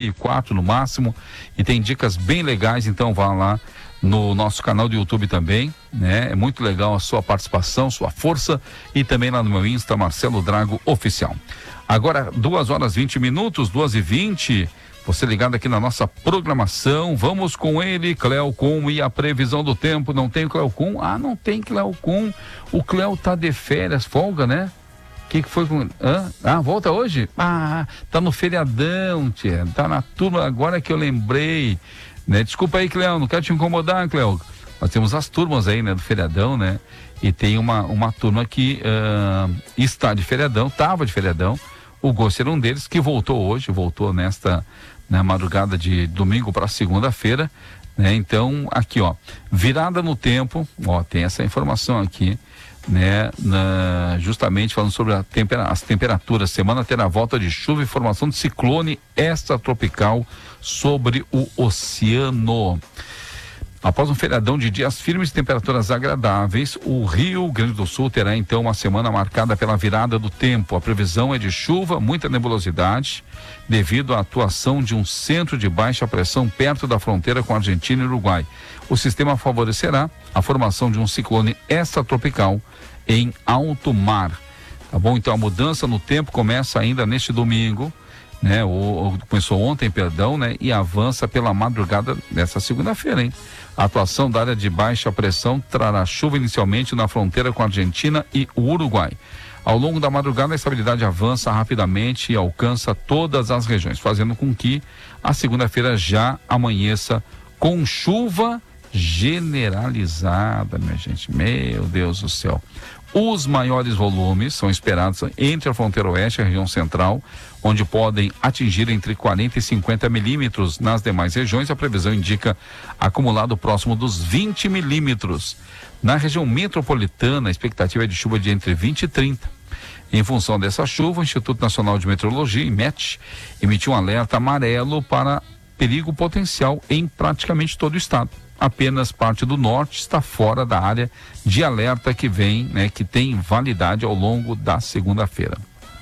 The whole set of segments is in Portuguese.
e 4 no máximo, e tem dicas bem legais, então vá lá no nosso canal do YouTube também, né? É muito legal a sua participação, sua força, e também lá no meu Insta, Marcelo Drago Oficial. Agora, 2h20, 2h20, você ligado aqui na nossa programação, vamos com ele, Cleo Kuhn, e a previsão do tempo. Não tem o Cleo Kuhn? Ah, não tem Cleo Kuhn, o Cleo tá de férias, folga, né? O que foi com... volta hoje? Ah, tá no feriadão, tia, tá na turma, agora que eu lembrei, né? Desculpa aí, Cleo, não quero te incomodar, Cleo. Nós temos as turmas aí, né, do feriadão, né? E tem uma turma que está de feriadão, estava de feriadão. O Gosto era um deles que voltou na madrugada de domingo para segunda-feira, né? Então, aqui, ó, virada no tempo, ó, tem essa informação aqui, né? Justamente falando sobre as temperaturas. Semana terá volta de chuva e formação de ciclone extratropical sobre o oceano. Após um feriadão de dias firmes e temperaturas agradáveis, o Rio Grande do Sul terá então uma semana marcada pela virada do tempo. A previsão é de chuva, muita nebulosidade, devido à atuação de um centro de baixa pressão perto da fronteira com a Argentina e Uruguai. O sistema favorecerá a formação de um ciclone extratropical em alto mar. Tá bom? Então a mudança no tempo começa ainda neste domingo, né? Começou ontem, né? E avança pela madrugada dessa segunda-feira, hein? A atuação da área de baixa pressão trará chuva inicialmente na fronteira com a Argentina e o Uruguai. Ao longo da madrugada, a estabilidade avança rapidamente e alcança todas as regiões, fazendo com que a segunda-feira já amanheça com chuva generalizada, minha gente. Meu Deus do céu. Os maiores volumes são esperados entre a fronteira oeste e a região central, onde podem atingir entre 40 e 50 milímetros. Nas demais regiões, a previsão indica acumulado próximo dos 20 milímetros. Na região metropolitana, a expectativa é de chuva de entre 20 e 30. Em função dessa chuva, o Instituto Nacional de Meteorologia, IMET, emitiu um alerta amarelo para perigo potencial em praticamente todo o estado. Apenas parte do norte está fora da área de alerta que tem validade ao longo da segunda-feira.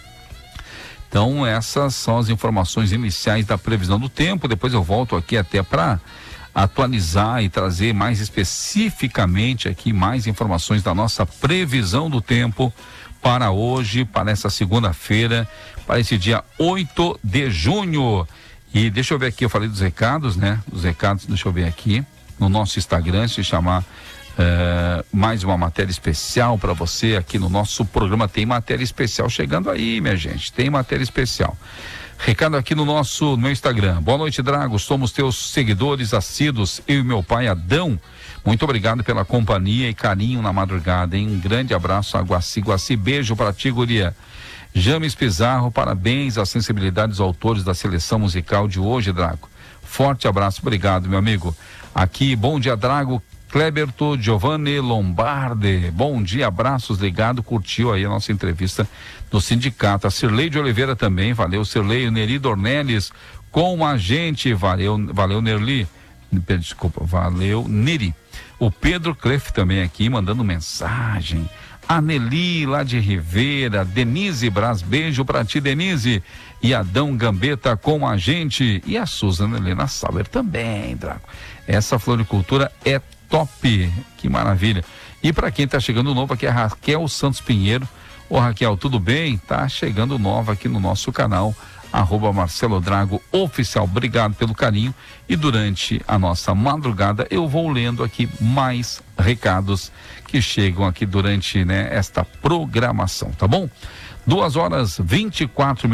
Então, essas são as informações iniciais da previsão do tempo. Depois eu volto aqui até para atualizar e trazer mais especificamente aqui mais informações da nossa previsão do tempo para hoje, para essa segunda-feira, para esse dia 8 de junho. E deixa eu ver aqui, eu falei dos recados, né? Os recados, deixa eu ver aqui no nosso Instagram, se chamar mais uma matéria especial para você aqui no nosso programa. Tem matéria especial chegando aí, minha gente, tem matéria especial. Recado aqui no meu Instagram. Boa noite, Drago, somos teus seguidores assíduos, eu e meu pai Adão. Muito obrigado pela companhia e carinho na madrugada, hein? Um grande abraço a Guaci, beijo para ti, guria. James Pizarro, parabéns à sensibilidade dos autores da seleção musical de hoje, Drago. Forte abraço, obrigado, meu amigo. Aqui, bom dia, Drago, Kleberto Giovanni Lombardi. Bom dia, abraços, ligado, curtiu aí a nossa entrevista do sindicato. A Cirlei de Oliveira também, valeu, Cirlei. Neri Dornelles com a gente, valeu, Nerli. Desculpa, valeu, Neri. O Pedro Clef também aqui, mandando mensagem. A Nelly lá de Rivera, Denise Braz, beijo pra ti, Denise. E Adão Gambetta com a gente. E a Suzana Helena Sauer também, Drago. Essa floricultura é top, que maravilha. E para quem tá chegando novo aqui é a Raquel Santos Pinheiro. Ô Raquel, tudo bem? Tá chegando nova aqui no nosso canal, @Marcelo Drago Oficial. Obrigado pelo carinho. E durante a nossa madrugada eu vou lendo aqui mais recados que chegam aqui durante, esta programação, tá bom? 2h24,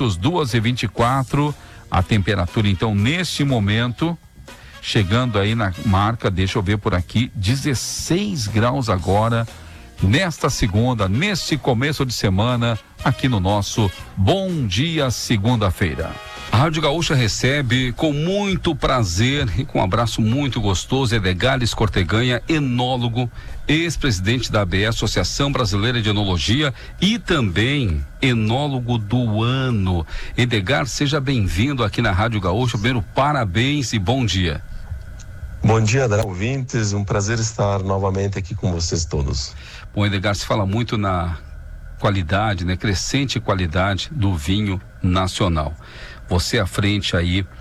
2h24, a temperatura então neste momento chegando aí na marca, deixa eu ver por aqui, 16 graus agora, nesta segunda, neste começo de semana, aqui no nosso Bom Dia Segunda-feira. A Rádio Gaúcha recebe com muito prazer e com um abraço muito gostoso Edgar Escorteganha, enólogo, ex-presidente da ABE, Associação Brasileira de Enologia, e também enólogo do ano. Edgar, seja bem-vindo aqui na Rádio Gaúcha. Primeiro, parabéns e bom dia. Bom dia, ouvintes, um prazer estar novamente aqui com vocês todos. Bom, Edgar, se fala muito na qualidade, crescente qualidade do vinho nacional. Você à frente aí